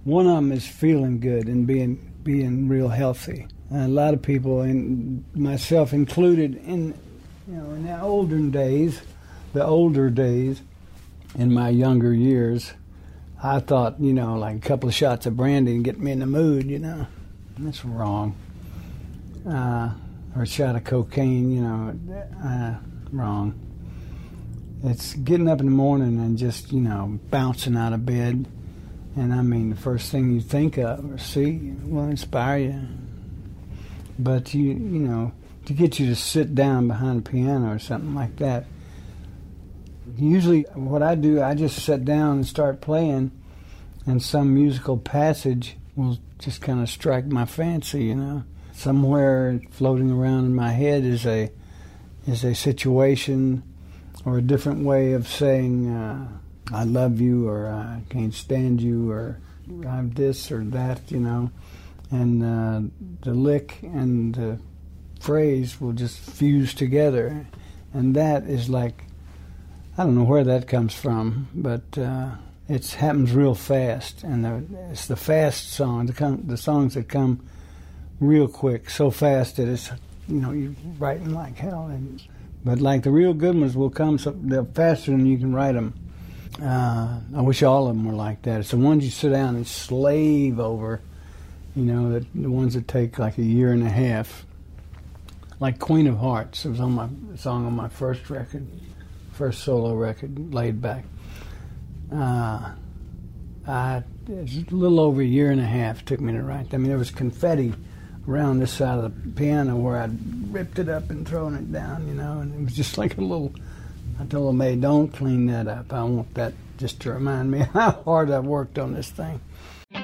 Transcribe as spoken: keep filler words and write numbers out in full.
One of them is feeling good and being being real healthy. And a lot of people, and myself included, in you know in the older days, the older days, in my younger years, I thought, you know, like a couple of shots of brandy and get me in the mood, you know. That's wrong. Uh, or a shot of cocaine, you know, uh, wrong. It's getting up in the morning and just, you know, bouncing out of bed. And I mean, the first thing you think of or see will inspire you. But, you you know, to get you to sit down behind a piano or something like that, usually what I do, I just sit down and start playing, and some musical passage will just kind of strike my fancy, you know. Somewhere floating around in my head is a is a situation or a different way of saying uh, I love you, or I can't stand you, or I'm this or that, you know. And uh, the lick and the phrase will just fuse together. And that is like, I don't know where that comes from, but uh, it happens real fast. And the, it's the fast songs, the, come, the songs that come real quick, so fast that it's, you know, you're writing like hell. And, but like the real good ones will come so they're faster than you can write them. Uh, I wish all of them were like that. It's the ones you sit down and slave over, you know, that, the ones that take like a year and a half. Like Queen of Hearts, it was on my a song on my first record, first solo record, Laid Back. Uh, I, it was a little over a year and a half it took me to write. I mean, there was confetti around this side of the piano where I'd ripped it up and thrown it down, you know, and it was just like a little, I told the maid, don't clean that up. I want that just to remind me how hard I've worked on this thing.